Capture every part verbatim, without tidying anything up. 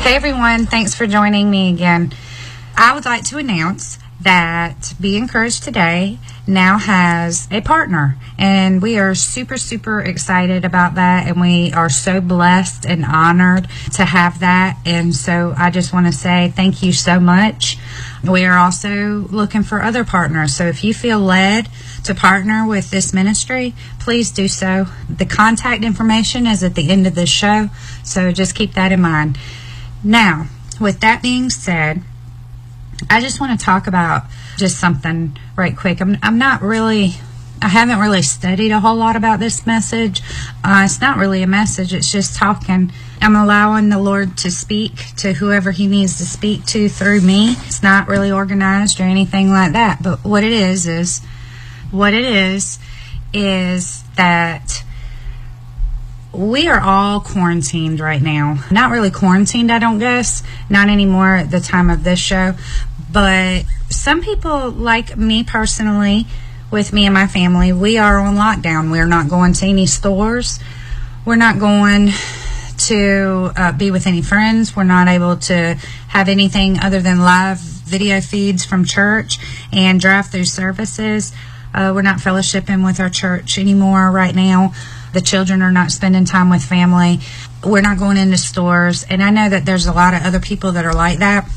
Hey everyone, thanks for joining me again. I would like to announce that Be Encouraged Today now has a partner, and we are super, super excited about that, and we are so blessed and honored to have that. And so I just want to say thank you so much. We are also looking for other partners, so if you feel led to partner with this ministry, please do so. The contact information is at the end of this show, so just keep that in mind. Now, with that being said, I just want to talk about just something right quick. I'm, I'm not really, I haven't really studied a whole lot about this message. Uh, it's not really a message, it's just talking. I'm allowing the Lord to speak to whoever He needs to speak to through me. It's not really organized or anything like that. But what it is, is, what it is, is that we are all quarantined right now. Not really quarantined, I don't guess. Not anymore at the time of this show. But some people, like me personally, with me and my family, we are on lockdown. We're not going to any stores. We're not going to uh, be with any friends. We're not able to have anything other than live video feeds from church and drive-through services. Uh, we're not fellowshipping with our church anymore right now. The children are not spending time with family. We're not going into stores. And I know that there's a lot of other people that are like that.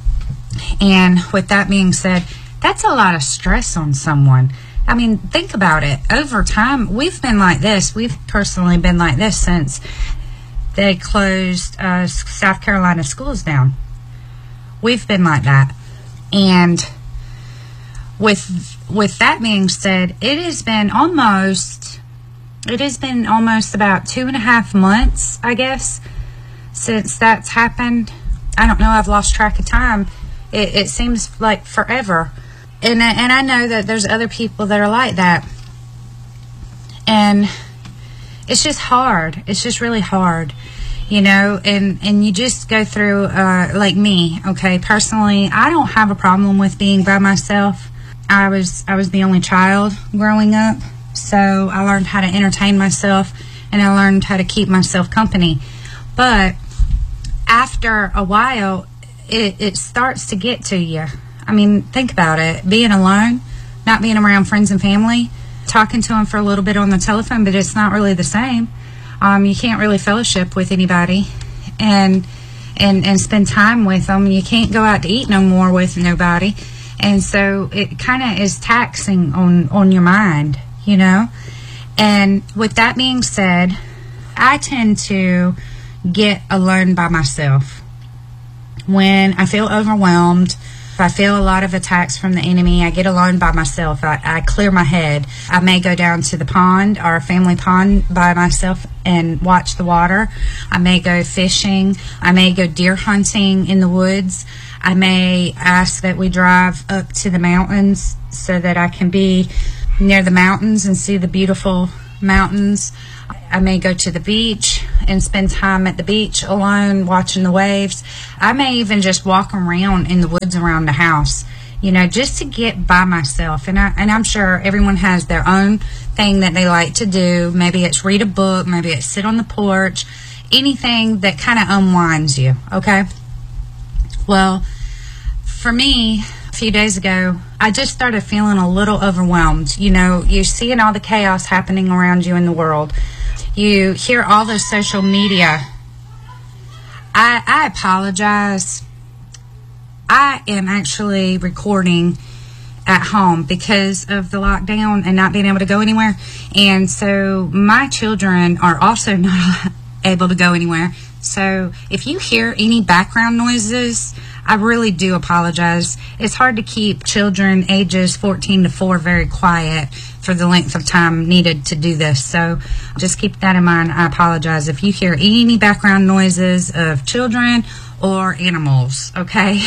And with that being said, that's a lot of stress on someone. I mean, think about it. Over time, we've been like this. We've personally been like this since they closed uh, South Carolina schools down. We've been like that. And with with that being said, it has been almost, it has been almost about two and a half months, I guess, since that's happened. I don't know. I've lost track of time. It, it seems like forever. And, and I know that there's other people that are like that. And it's just hard. It's just really hard, you know, and, and you just go through, uh, like me, okay, personally, I don't have a problem with being by myself. I was, I was the only child growing up, so I learned how to entertain myself, and I learned how to keep myself company. But after a while, it, it starts to get to you. I mean, think about it. Being alone, not being around friends and family, talking to them for a little bit on the telephone, but it's not really the same. Um, you can't really fellowship with anybody and and and spend time with them. You can't go out to eat no more with nobody. And so it kind of is taxing on, on your mind, you know. And with that being said, I tend to get alone by myself. When I feel overwhelmed, if I feel a lot of attacks from the enemy, I get alone by myself. I, I clear my head. I may go down to the pond, our family pond, by myself and watch the water. I may go fishing. I may go deer hunting in the woods. I may ask that we drive up to the mountains so that I can be near the mountains and see the beautiful mountains. I may go to the beach and spend time at the beach alone watching the waves. I may even just walk around in the woods around the house, you know, just to get by myself. And, I, and I'm sure everyone has their own thing that they like to do. Maybe it's read a book, maybe it's sit on the porch, anything that kind of unwinds you, okay? Well, for me, a few days ago, I just started feeling a little overwhelmed. You know, you're seeing all the chaos happening around you in the world. You hear all the social media. I, I apologize. I am actually recording at home because of the lockdown and not being able to go anywhere. And so my children are also not able to go anywhere. So if you hear any background noises, I really do apologize. It's hard to keep children ages fourteen to four very quiet for the length of time needed to do this. So just keep that in mind. I apologize if you hear any background noises of children or animals, okay?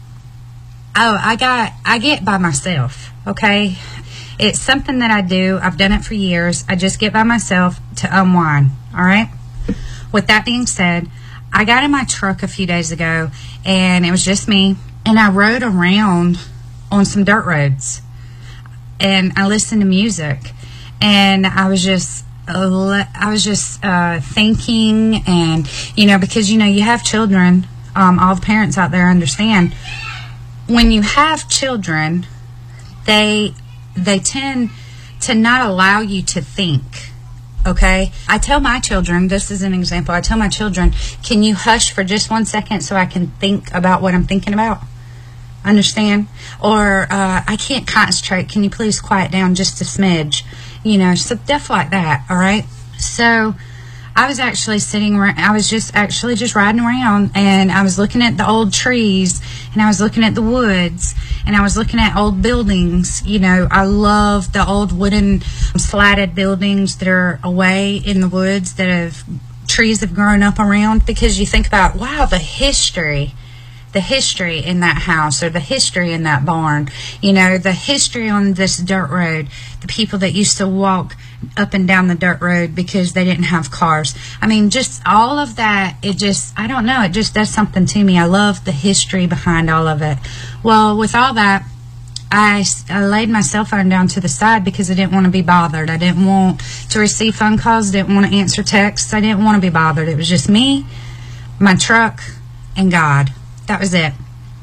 Oh, I got, I get by myself, okay? It's something that I do. I've done it for years. I just get by myself to unwind, all right? With that being said, I got in my truck a few days ago, and it was just me, and I rode around on some dirt roads, and I listened to music, and I was just, uh, I was just uh, thinking, and, you know, because, you know, you have children um, all the parents out there understand, when you have children, they they tend to not allow you to think. Okay? I tell my children, this is an example, I tell my children, can you hush for just one second so I can think about what I'm thinking about? Understand? Or uh, I can't concentrate, can you please quiet down just a smidge? You know, stuff like that, all right? So I was actually sitting around, I was just actually just riding around, and I was looking at the old trees, and I was looking at the woods, and I was looking at old buildings. You know, I love the old wooden slatted buildings that are away in the woods that have trees have grown up around, because you think about, wow, the history the history in that house, or the history in that barn, you know, the history on this dirt road, the people that used to walk up and down the dirt road because they didn't have cars. I mean, just all of that, it just, I don't know, it just does something to me. I love the history behind all of it. Well, with all that, I, I laid my cell phone down to the side because I didn't want to be bothered. I didn't want to receive phone calls, didn't want to answer texts. I didn't want to be bothered. It was just me, my truck, and God. That was it.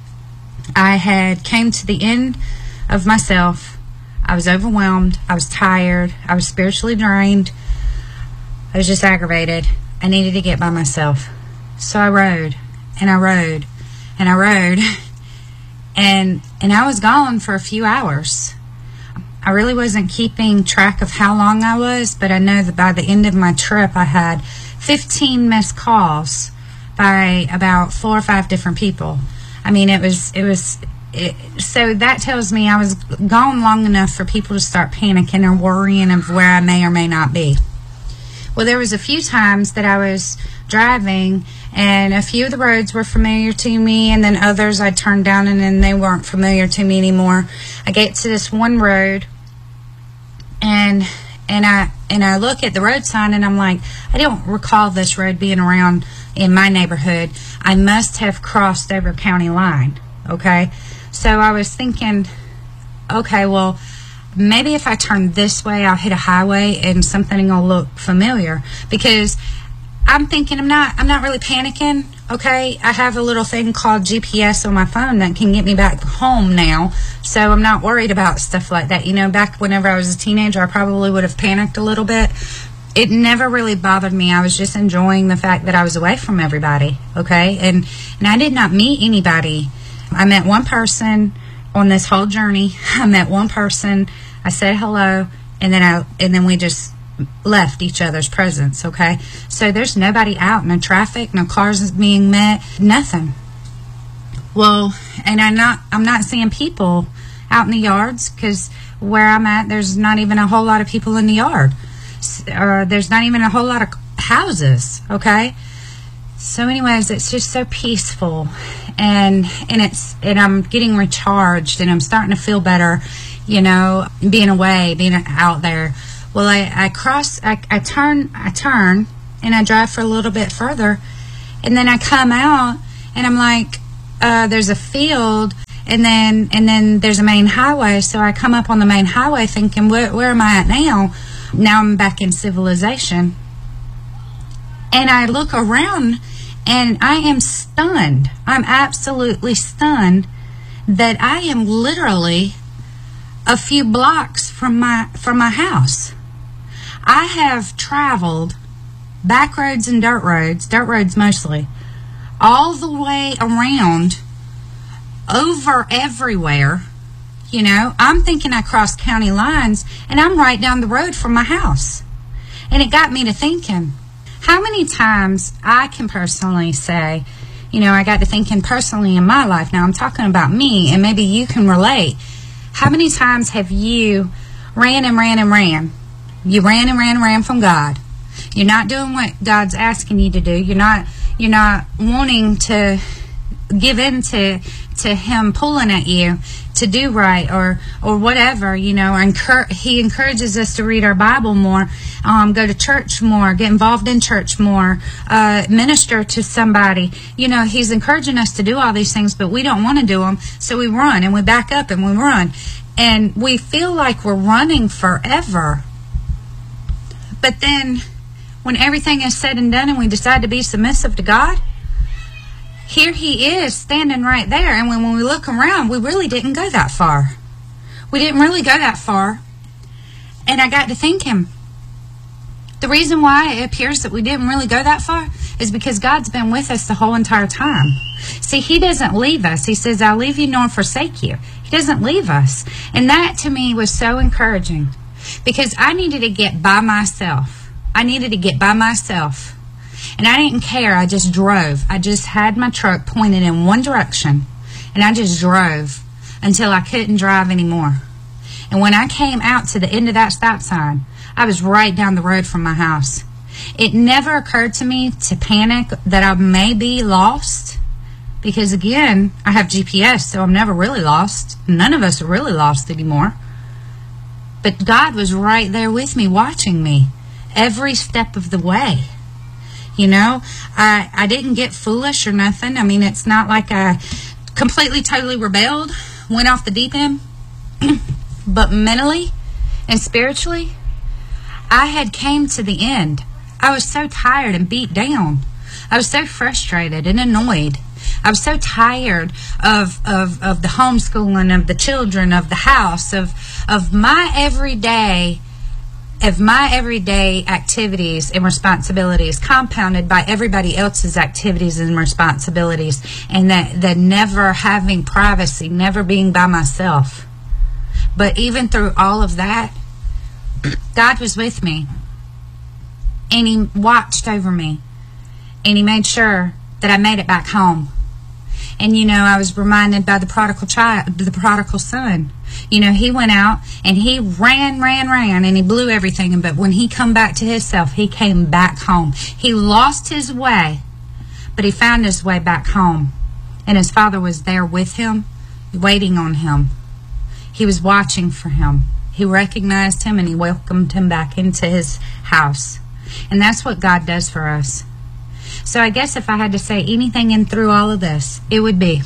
I had came to the end of myself. I was overwhelmed. I was tired. I was spiritually drained. I was just aggravated. I needed to get by myself. So I rode, and I rode, and I rode, and and I was gone for a few hours. I really wasn't keeping track of how long I was, but I know that by the end of my trip, I had fifteen missed calls by about four or five different people. I mean, it was, it was, it, so that tells me I was gone long enough for people to start panicking or worrying of where I may or may not be. Well, there was a few times that I was driving, and a few of the roads were familiar to me, and then others I turned down, and then they weren't familiar to me anymore. I get to this one road, and and I and I look at the road sign, and I'm like, I don't recall this road being around in my neighborhood. I must have crossed over county line. Okay, so I was thinking, okay, well, maybe if I turn this way, I'll hit a highway and something will look familiar, because I'm thinking I'm not I'm not really panicking. Okay, I have a little thing called G P S on my phone that can get me back home now, so I'm not worried about stuff like that. You know, back whenever I was a teenager, I probably would have panicked a little bit. It never really bothered me. I was just enjoying the fact that I was away from everybody. Okay, and and I did not meet anybody. I met one person on this whole journey. I met one person. I said hello, and then I and then we just left each other's presence. Okay, so there's nobody out, no traffic, no cars being met, nothing. Well, and I'm not I'm not seeing people out in the yards, because where I'm at, there's not even a whole lot of people in the yard. Uh, there's not even a whole lot of houses. Okay, so anyways, it's just so peaceful, and and it's and I'm getting recharged, and I'm starting to feel better, you know, being away, being out there. Well, I, I cross, I, I turn, I turn, and I drive for a little bit further, and then I come out, and I'm like, uh, there's a field, and then and then there's a main highway. So I come up on the main highway thinking, where, where am I at now? Now I'm back in civilization. And I look around, and I am stunned. I'm absolutely stunned that I am literally a few blocks from my from my house. I have traveled back roads and dirt roads, dirt roads mostly, all the way around, over everywhere. You know, I'm thinking I crossed county lines, and I'm right down the road from my house. And it got me to thinking, how many times I can personally say, you know, I got to thinking personally in my life. Now I'm talking about me, and maybe you can relate. How many times have you ran and ran and ran? You ran and ran and ran from God. You're not doing what God's asking you to do. You're not you're not wanting to give in to to Him pulling at you to do right, or or whatever, you know. Encur- he encourages us to read our Bible more, um, go to church more, get involved in church more, uh, minister to somebody. You know, He's encouraging us to do all these things, but we don't want to do them, so we run, and we back up, and we run. And we feel like we're running forever. But then, when everything is said and done and we decide to be submissive to God, here he is standing right there. And when, when we look around, we really didn't go that far. We didn't really go that far. And I got to thinking, the reason why it appears that we didn't really go that far is because God's been with us the whole entire time. See, he doesn't leave us. He says, I'll leave you nor forsake you. He doesn't leave us. And that to me was so encouraging, because I needed to get by myself. I needed to get by myself. And I didn't care. I just drove. I just had my truck pointed in one direction, and I just drove until I couldn't drive anymore. And when I came out to the end of that stop sign, I was right down the road from my house. It never occurred to me to panic that I may be lost, because again, I have G P S, so I'm never really lost. None of us are really lost anymore. But God was right there with me, watching me every step of the way. You know, I, I didn't get foolish or nothing. I mean, it's not like I completely, totally rebelled, went off the deep end. But mentally and spiritually, I had came to the end. I was so tired and beat down. I was so frustrated and annoyed. I was so tired of, of, of the homeschooling, of the children, of the house, of, of my everyday of my everyday activities and responsibilities, compounded by everybody else's activities and responsibilities, and that the never having privacy, never being by myself. But even through all of that, God was with me, and he watched over me, and he made sure that I made it back home. And you know, I was reminded by the prodigal child, the prodigal son. You know, he went out and he ran, ran, ran, and he blew everything. But when he come back to himself, he came back home. He lost his way, but he found his way back home. And his father was there with him, waiting on him. He was watching for him. He recognized him, and he welcomed him back into his house. And that's what God does for us. So I guess if I had to say anything in through all of this, it would be,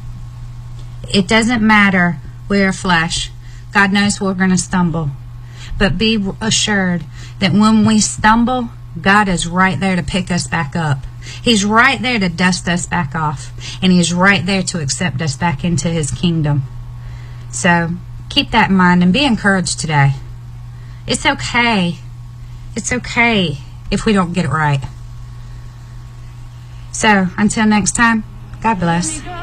it doesn't matter, we're flesh. God knows we're going to stumble. But be assured that when we stumble, God is right there to pick us back up. He's right there to dust us back off. And he's right there to accept us back into his kingdom. So keep that in mind and be encouraged today. It's okay. It's okay if we don't get it right. So until next time, God bless.